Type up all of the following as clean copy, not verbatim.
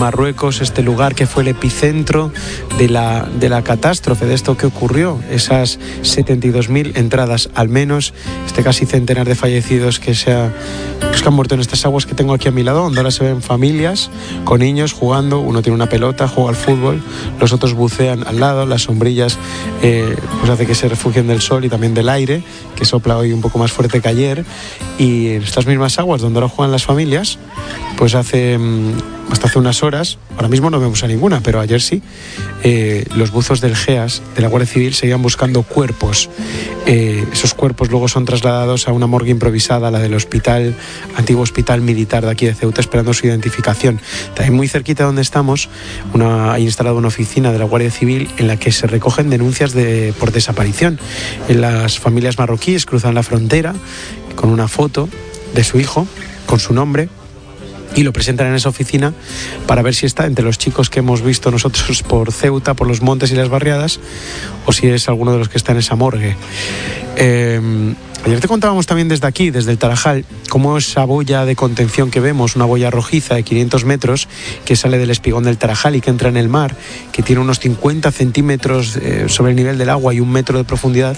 Marruecos, este lugar que fue el epicentro de la catástrofe, de esto que ocurrió, esas 72.000 entradas al menos, casi centenar de fallecidos que han muerto en estas aguas que tengo aquí a mi lado, donde ahora se ven familias con niños jugando, uno tiene una pelota, juega al fútbol, los otros bucean al lado, las sombrillas pues hace que se refugien del sol y también del aire, que sopla hoy un poco más fuerte que ayer, y en estas mismas aguas donde ahora juegan las familias, pues hasta hace unas horas, ahora mismo no vemos a ninguna, pero ayer sí, los buzos del GEAS, de la Guardia Civil, seguían buscando cuerpos. Esos cuerpos luego son trasladados a una morgue improvisada, la del antiguo hospital militar de aquí de Ceuta, esperando su identificación. También muy cerquita donde estamos, hay instalada una oficina de la Guardia Civil en la que se recogen denuncias por desaparición. Las familias marroquíes cruzan la frontera con una foto de su hijo, con su nombre, y lo presentan en esa oficina para ver si está entre los chicos que hemos visto nosotros por Ceuta, por los montes y las barriadas, o si es alguno de los que está en esa morgue. Ayer te contábamos también desde aquí, desde el Tarajal, cómo esa boya de contención que vemos, una boya rojiza de 500 metros que sale del espigón del Tarajal y que entra en el mar, que tiene unos 50 centímetros sobre el nivel del agua y 1 metro de profundidad,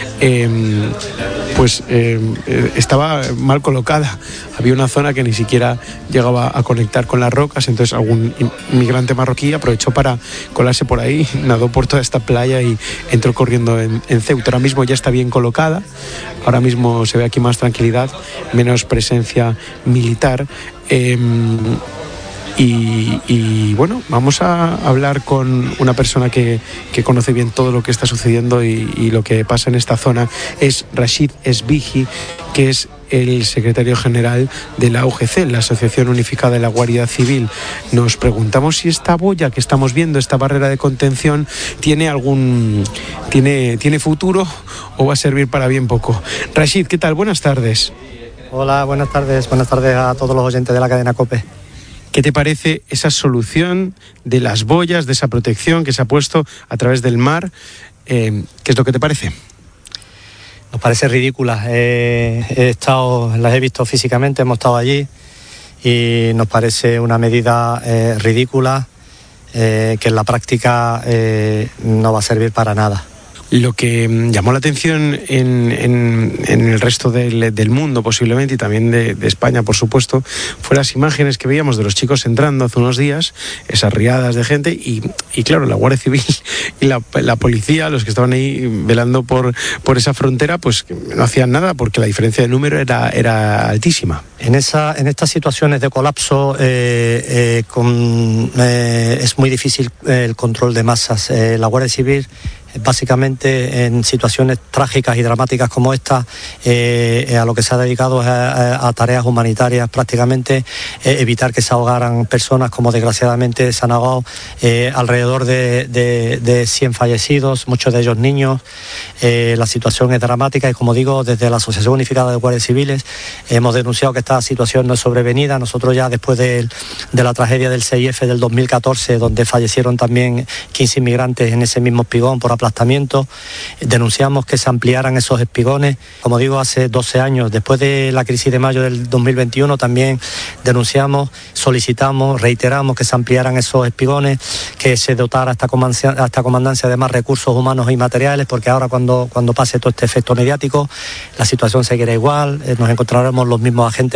estaba mal colocada. Había una zona que ni siquiera llegaba a conectar con las rocas, entonces algún inmigrante marroquí aprovechó para colarse por ahí, nadó por toda esta playa y entró corriendo en Ceuta. Ahora mismo ya está bien colocada, ahora mismo se ve aquí más tranquilidad, menos presencia militar. Y bueno, vamos a hablar con una persona que conoce bien todo lo que está sucediendo y lo que pasa en esta zona. Es Rachid Esbihi, que es el secretario general de la UGC, la Asociación Unificada de la Guardia Civil. Nos preguntamos si esta boya que estamos viendo, esta barrera de contención, tiene futuro o va a servir para bien poco. Rachid, ¿qué tal? Buenas tardes. Hola, buenas tardes a todos los oyentes de la cadena COPE. ¿Qué te parece esa solución de las boyas, de esa protección que se ha puesto a través del mar? ¿Qué es lo que te parece? Nos parece ridícula. Las he visto físicamente, hemos estado allí y nos parece una medida ridícula que en la práctica no va a servir para nada. Lo que llamó la atención en el resto del mundo posiblemente y también de España, por supuesto, fue las imágenes que veíamos de los chicos entrando hace unos días, esas riadas de gente y claro, la Guardia Civil y la policía, los que estaban ahí velando por esa frontera, pues no hacían nada porque la diferencia de número era altísima. En estas situaciones de colapso es muy difícil el control de masas. La Guardia Civil, básicamente en situaciones trágicas y dramáticas como esta, a lo que se ha dedicado es a tareas humanitarias, prácticamente evitar que se ahogaran personas, como desgraciadamente se han ahogado alrededor de 100 fallecidos, muchos de ellos niños. La situación es dramática y, como digo, desde la Asociación Unificada de Guardias Civiles hemos denunciado que esta situación no es sobrevenida. Nosotros ya después de la tragedia del 6F del 2014, donde fallecieron también 15 inmigrantes en ese mismo espigón por aplastamiento, denunciamos que se ampliaran esos espigones. Como digo, hace 12 años, después de la crisis de mayo del 2021, también denunciamos, solicitamos, reiteramos que se ampliaran esos espigones, que se dotara esta comandancia de más recursos humanos y materiales, porque ahora cuando pase todo este efecto mediático, la situación seguirá igual, nos encontraremos los mismos agentes